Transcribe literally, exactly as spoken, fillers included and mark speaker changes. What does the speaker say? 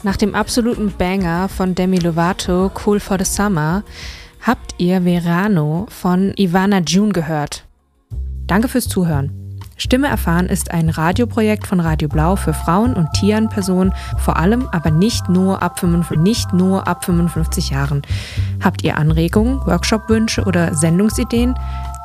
Speaker 1: Nach dem absoluten Banger von Demi Lovato, Cool for the Summer, habt ihr Verano von Ivana June gehört. Danke fürs Zuhören. Stimme erfahren ist ein Radioprojekt von Radio Blau für Frauen und Tierenpersonen, vor allem aber nicht nur ab fünfundfünfzig, nicht nur ab fünfundfünfzig Jahren. Habt ihr Anregungen, Workshopwünsche oder Sendungsideen?